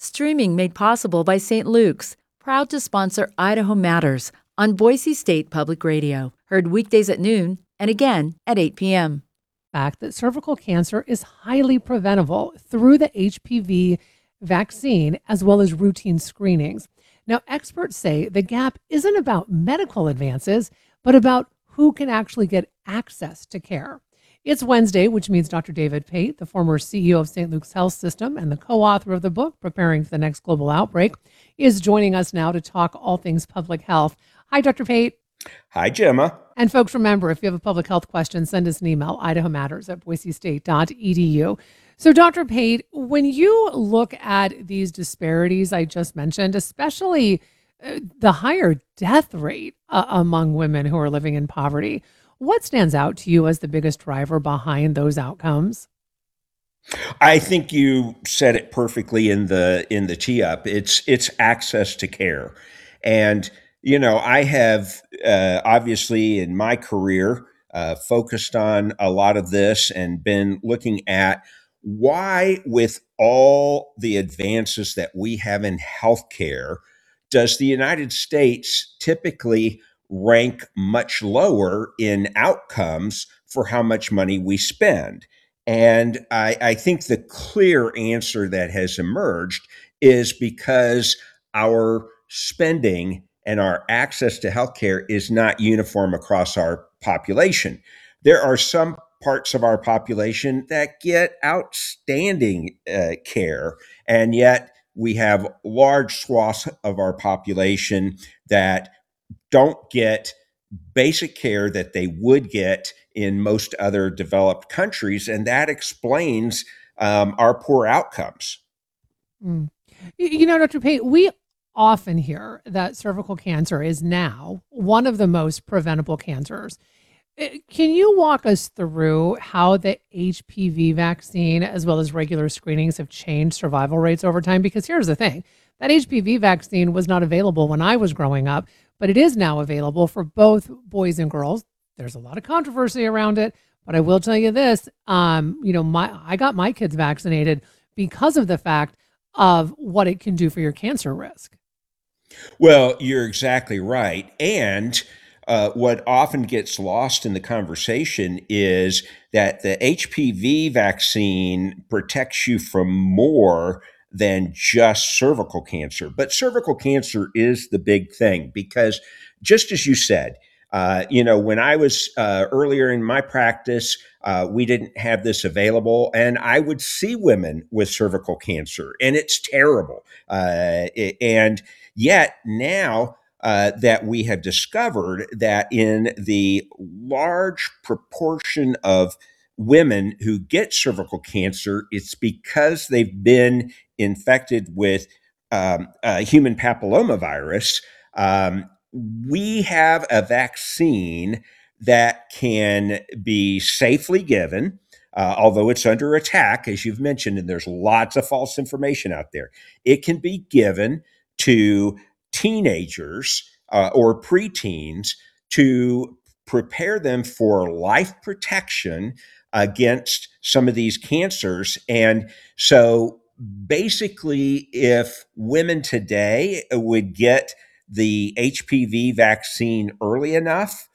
Streaming made possible by St. Luke's, proud to sponsor Idaho Matters on Boise State Public Radio. Heard weekdays at noon and again at 8 p.m. Fact that cervical cancer is highly preventable through the HPV vaccine as well as routine screenings. Now, experts say the gap isn't about medical advances, but about who can actually get access to care. It's Wednesday, which means Dr. David Pate, the former CEO of St. Luke's Health System and the co-author of the book, Preparing for the Next Global Outbreak, is joining us now to talk all things public health. Hi, Dr. Pate. Hi, Gemma. And folks, remember, if you have a public health question, send us an email, idahomatters@boisestate.edu. So, Dr. Pate, when you look at these disparities I just mentioned, especially the higher death rate among women who are living in poverty, what stands out to you as the biggest driver behind those outcomes? I think you said it perfectly in the tee up. It's access to care, and I have obviously in my career focused on a lot of this and been looking at why, with all the advances that we have in healthcare, does the United States typically rank much lower in outcomes for how much money we spend? And I think the clear answer that has emerged is because our spending and our access to healthcare is not uniform across our population. There are some parts of our population that get outstanding care, and yet we have large swaths of our population that don't get basic care that they would get in most other developed countries, and that explains our poor outcomes. Mm. Dr. Pate, we often hear that cervical cancer is now one of the most preventable cancers. Can you walk us through how the HPV vaccine, as well as regular screenings, have changed survival rates over time? Because here's the thing, that HPV vaccine was not available when I was growing up, but it is now available for both boys and girls. There's a lot of controversy around it, but I will tell you this, I got my kids vaccinated because of the fact of what it can do for your cancer risk. Well, you're exactly right. And what often gets lost in the conversation is that the HPV vaccine protects you from more than just cervical cancer. But cervical cancer is the big thing because, just as you said, when I was earlier in my practice, we didn't have this available, and I would see women with cervical cancer, and it's terrible. And yet now that we have discovered that in the large proportion of women who get cervical cancer, it's because they've been infected with human papillomavirus. We have a vaccine that can be safely given, although it's under attack, as you've mentioned, and there's lots of false information out there. It can be given to teenagers or preteens to prepare them for life protection against some of these cancers. And so basically, if women today would get the HPV vaccine early enough,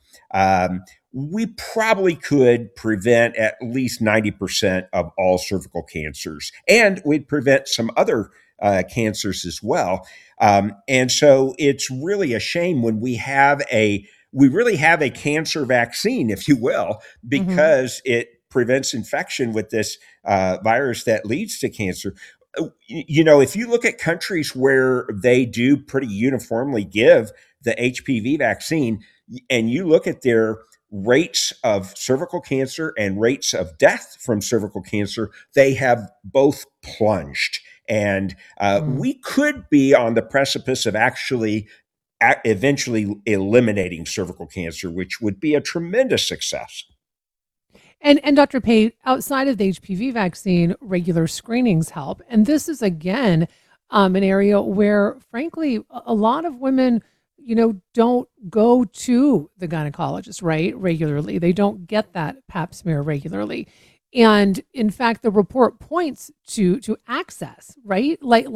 we probably could prevent at least 90% of all cervical cancers, and we'd prevent some other cancers as well. And so it's really a shame when we really have a cancer vaccine, if you will, because it prevents infection with this virus that leads to cancer. If you look at countries where they do pretty uniformly give the HPV vaccine, and you look at their rates of cervical cancer and rates of death from cervical cancer, they have both plunged. And we could be on the precipice of actually eventually eliminating cervical cancer, which would be a tremendous success. And Dr. Pate, outside of the HPV vaccine, regular screenings help. And this is, again, an area where, frankly, a lot of women, don't go to the gynecologist, right, regularly. They don't get that pap smear regularly. And in fact, the report points to access, right? Like